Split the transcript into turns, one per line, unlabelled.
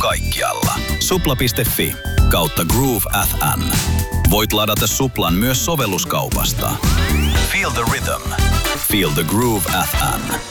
kaikkialla. Supla.fi/Groove FM. Voit ladata Suplan myös sovelluskaupasta. Feel the rhythm. Feel the Groove FM.